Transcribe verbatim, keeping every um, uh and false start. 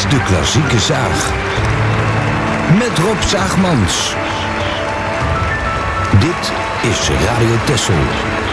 is de klassieke zaag. Met Rob Zaagmans. Dit is Radio Texel.